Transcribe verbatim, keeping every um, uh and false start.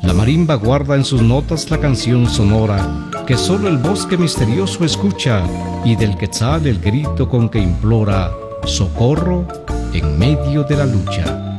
La marimba guarda en sus notas la canción sonora que solo el bosque misterioso escucha, y del quetzal el grito con que implora socorro en medio de la lucha.